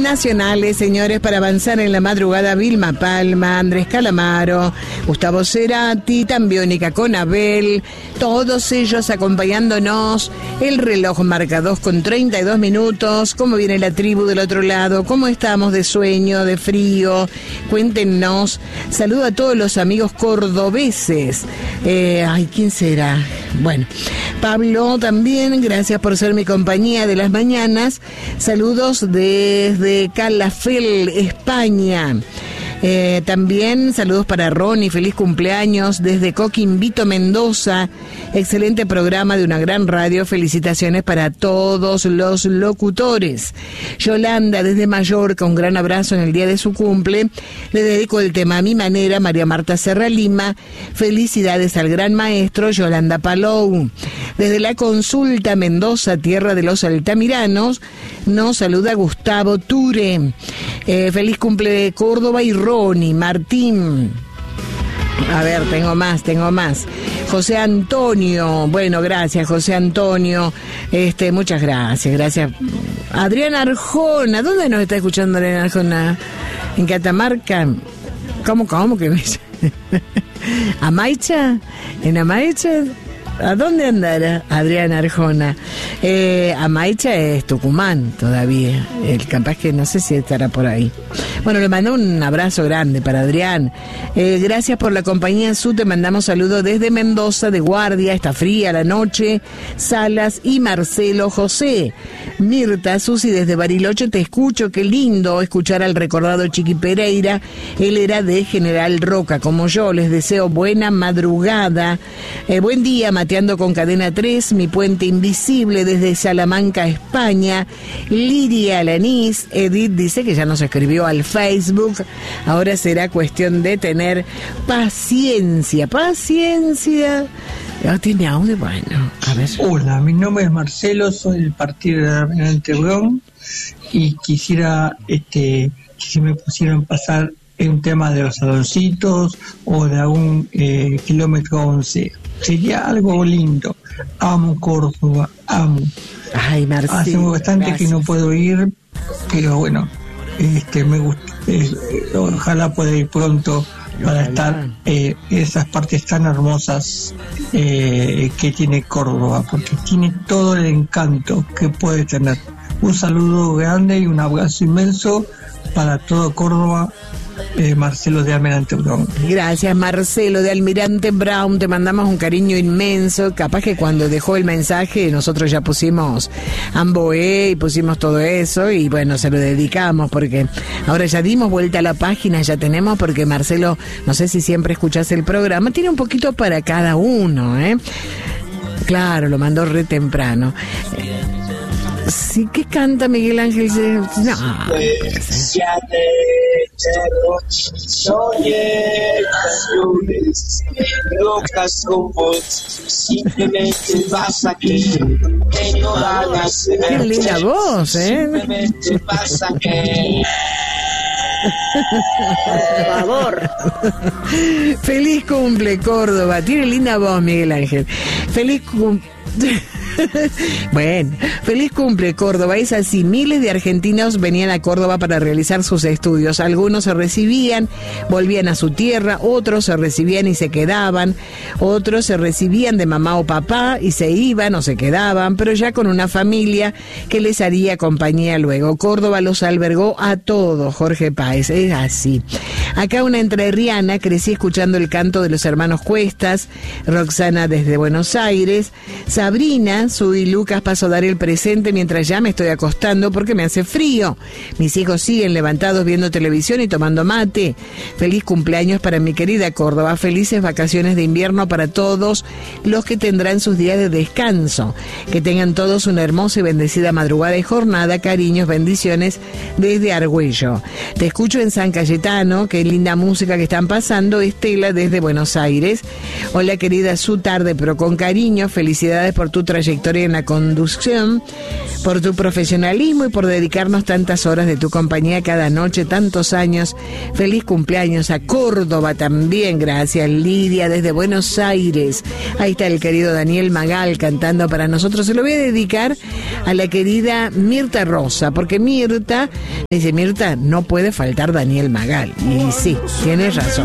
nacionales, señores, para avanzar en la madrugada. Vilma Palma, Andrés Calamaro, Gustavo Cerati, Tambiónica Conabel, todos ellos acompañándonos. El reloj marca 2:32. ¿Cómo viene la tribu del otro lado? ¿Cómo estamos de sueño, de frío? Cuéntenos. Saludo a todos los amigos cordobeses. ¿Quién será? Bueno, Pablo también, gracias por ser mi compañía de las mañanas. Saludos desde Calafell, España. También saludos para Ronnie, feliz cumpleaños desde Coquimbito, Mendoza. Excelente programa de una gran radio, felicitaciones para todos los locutores. Yolanda desde Mallorca, un gran abrazo en el día de su cumple. Le dedico el tema a mi manera, María Marta Serra Lima. Felicidades al gran maestro Yolanda Palou. Desde la Consulta, Mendoza, tierra de los altamiranos, nos saluda Gustavo Ture. Feliz cumple Córdoba y Ronnie, Martín. A ver, tengo más. José Antonio, bueno, gracias José Antonio, muchas gracias. Adrián Arjona, ¿dónde nos está escuchando Adrián Arjona? ¿En Catamarca? ¿Cómo que me dice? ¿Amaicha? ¿En Amaicha? ¿A dónde andará Adrián Arjona? Amaicha es Tucumán todavía. Capaz que no sé si estará por ahí. Bueno, le mando un abrazo grande para Adrián. Gracias por la compañía, Su. Te mandamos saludos desde Mendoza, de guardia. Está fría la noche. Salas y Marcelo José. Mirta, Susi, desde Bariloche te escucho. Qué lindo escuchar al recordado Chiqui Pereira. Él era de General Roca, como yo. Les deseo buena madrugada. Buen día, Mateando con Cadena 3, mi puente invisible desde Salamanca, España. Liria Alanís, Edith dice que ya nos escribió al Facebook. Ahora será cuestión de tener paciencia. ¿Tiene audio? Bueno, a ver. Hola, mi nombre es Marcelo, soy del partido de Almirante Brown y quisiera que si me pusieran pasar un tema de los saloncitos o de algún kilómetro 11. Sería algo lindo. Amo Córdoba, amo. Ay, Marcelo. Hace bastante gracias. Que no puedo ir, pero bueno, me gusta. Ojalá pueda ir pronto para estar esas partes tan hermosas que tiene Córdoba, porque tiene todo el encanto que puede tener. Un saludo grande y un abrazo inmenso para todo Córdoba. Marcelo de Almirante Brown. Gracias, Marcelo de Almirante Brown, te mandamos un cariño inmenso. Capaz que cuando dejó el mensaje nosotros ya pusimos Amboé y pusimos todo eso y bueno, se lo dedicamos porque ahora ya dimos vuelta a la página, ya tenemos, porque Marcelo, no sé si siempre escuchás el programa, tiene un poquito para cada uno, Claro, lo mandó re temprano. Sí, ¿qué canta Miguel Ángel? No. Simplemente pasa que no hagas. Qué linda voz, Simplemente pasa que. Por favor. Feliz cumple, Córdoba. Tiene linda voz, Miguel Ángel. Feliz cumple. Bueno, feliz cumple Córdoba. Es así, miles de argentinos venían a Córdoba para realizar sus estudios. Algunos se recibían, volvían a su tierra, otros se recibían y se quedaban, otros se recibían de mamá o papá y se iban o se quedaban, pero ya con una familia que les haría compañía luego. Córdoba los albergó a todos, Jorge Páez, es así. Acá una entrerriana, crecí escuchando el canto de los hermanos Cuestas. Roxana desde Buenos Aires. Sabrina, Su y Lucas, paso a dar el presente mientras ya me estoy acostando porque me hace frío. Mis hijos siguen levantados viendo televisión y tomando mate. Feliz cumpleaños para mi querida Córdoba. Felices vacaciones de invierno para todos los que tendrán sus días de descanso. Que tengan todos una hermosa y bendecida madrugada y jornada. Cariños, bendiciones desde Argüello. Te escucho en San Cayetano, que qué linda música que están pasando. Estela desde Buenos Aires. Hola querida, su tarde, pero con cariño. Felicidades por tu trayectoria en la conducción, por tu profesionalismo y por dedicarnos tantas horas de tu compañía cada noche, tantos años. Feliz cumpleaños a Córdoba también, gracias Lidia desde Buenos Aires. Ahí está el querido Daniel Magal cantando para nosotros. Se lo voy a dedicar a la querida Mirta Rosa, porque Mirta, dice Mirta, no puede faltar Daniel Magal. Y sí, tienes razón.